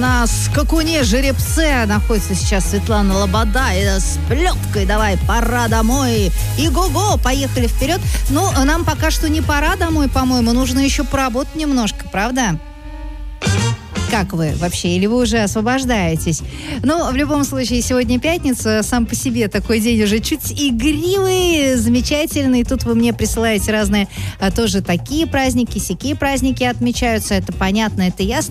На скакуне жеребце находится сейчас Светлана Лобода. И с плеткой давай, пора домой. И го-го, поехали вперед. Ну, нам пока что не пора домой, по-моему. Нужно еще поработать немножко, правда? Как вы вообще? Или вы уже освобождаетесь? Ну, в любом случае, сегодня пятница. Сам по себе такой день уже чуть игривый, замечательный. Тут вы мне присылаете разные тоже такие праздники, сякие праздники отмечаются. Это понятно, это ясно.